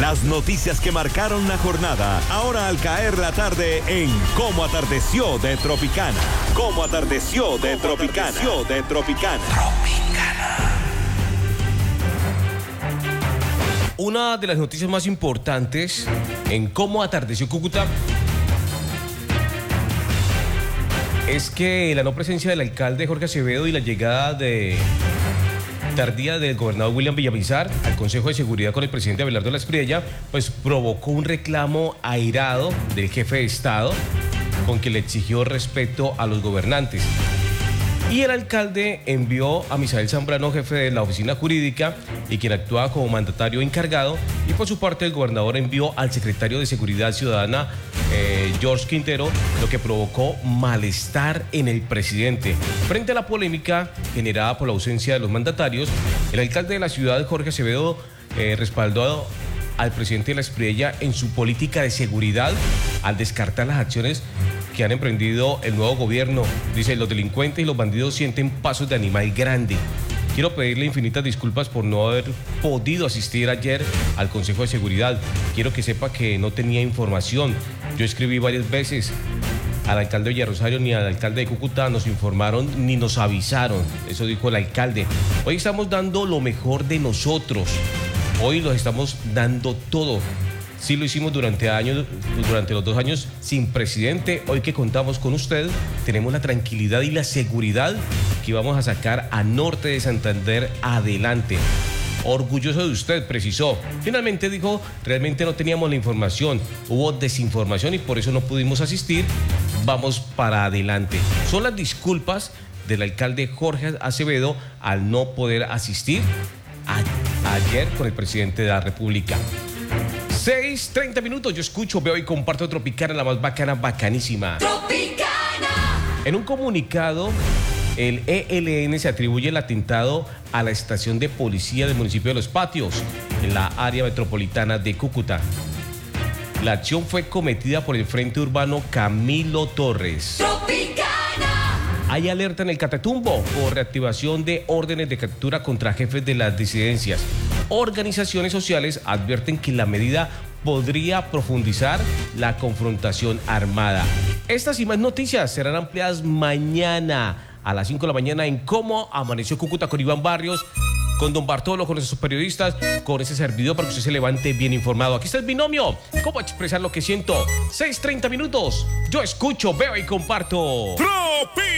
Las noticias que marcaron la jornada, ahora al caer la tarde en Cómo Atardeció de Tropicana. Cómo Atardeció de Tropicana. Una de las noticias más importantes en Cómo Atardeció Cúcuta es que la no presencia del alcalde Jorge Acevedo y la llegada tardía del gobernador William Villamizar al Consejo de Seguridad con el presidente Abelardo Lasprilla, pues provocó un reclamo airado del jefe de Estado con que le exigió respeto a los gobernantes. Y el alcalde envió a Misael Zambrano, jefe de la oficina jurídica y quien actuaba como mandatario encargado, y por su parte el gobernador envió al secretario de Seguridad Ciudadana, George Quintero, lo que provocó malestar en el presidente. Frente a la polémica generada por la ausencia de los mandatarios, el alcalde de la ciudad, Jorge Acevedo, respaldó al presidente Lasprilla en su política de seguridad al descartar las acciones que han emprendido el nuevo gobierno. Dice: los delincuentes y los bandidos sienten pasos de animal grande. Quiero pedirle infinitas disculpas por no haber podido asistir ayer al Consejo de Seguridad. Quiero que sepa que no tenía información. Yo escribí varias veces al alcalde de Villarosario, ni al alcalde de Cúcuta nos informaron ni nos avisaron. Eso dijo el alcalde. Hoy estamos dando lo mejor de nosotros. Hoy los estamos dando todo. Sí lo hicimos durante los 2 años sin presidente. Hoy que contamos con usted, tenemos la tranquilidad y la seguridad que vamos a sacar a Norte de Santander adelante. Orgulloso de usted, precisó. Finalmente dijo: realmente no teníamos la información, hubo desinformación y por eso no pudimos asistir. Vamos para adelante. Son las disculpas del alcalde Jorge Acevedo al no poder asistir ayer con el presidente de la República. 6:30 minutos, yo escucho, veo y comparto Tropicana, la más bacana, bacanísima. ¡Tropicana! En un comunicado, el ELN se atribuye el atentado a la estación de policía del municipio de Los Patios, en la área metropolitana de Cúcuta. La acción fue cometida por el Frente Urbano Camilo Torres. ¡Tropicana! Hay alerta en el Catatumbo por reactivación de órdenes de captura contra jefes de las disidencias. Organizaciones sociales advierten que la medida podría profundizar la confrontación armada. Estas y más noticias serán ampliadas mañana a las 5 de la mañana en Cómo Amaneció Cúcuta con Iván Barrios, con don Bartolo, con nuestros periodistas, con ese servidor para que usted se levante bien informado. Aquí está el binomio. ¿Cómo expresar lo que siento? 6:30 minutos. Yo escucho, veo y comparto.